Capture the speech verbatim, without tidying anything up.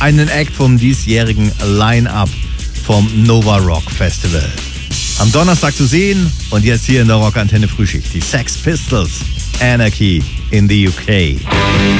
einen Act vom diesjährigen Line-Up vom Nova Rock Festival. Am Donnerstag zu sehen und jetzt hier in der Rockantenne Frühschicht die Sex Pistols, Anarchy in the U K.